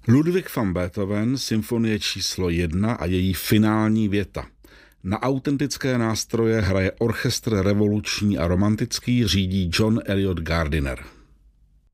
Ludwig van Beethoven, symfonie číslo 1 a její finální věta. Na autentické nástroje hraje orchestr revoluční a romantický, řídí John Eliot Gardiner.